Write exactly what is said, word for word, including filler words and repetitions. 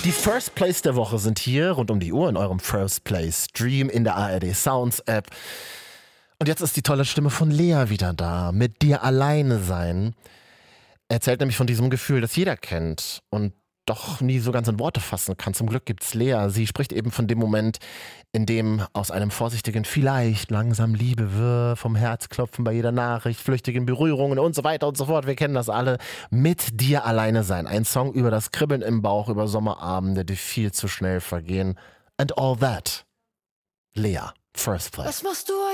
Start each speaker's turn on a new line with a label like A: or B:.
A: Die First Plays der Woche sind hier rund um die Uhr in eurem First Play Stream in der A R D Sounds App. Und jetzt ist die tolle Stimme von Lea wieder da. Mit dir alleine sein. Erzählt nämlich von diesem Gefühl, das jeder kennt und doch nie so ganz in Worte fassen kann. Zum Glück gibt's Lea. Sie spricht eben von dem Moment, in dem aus einem vorsichtigen Vielleicht langsam Liebe wird, vom Herzklopfen bei jeder Nachricht, flüchtigen Berührungen und so weiter und so fort. Wir kennen das alle. Mit dir alleine sein. Ein Song über das Kribbeln im Bauch, über Sommerabende, die viel zu schnell vergehen. And all that. Lea, First Play.
B: Was machst du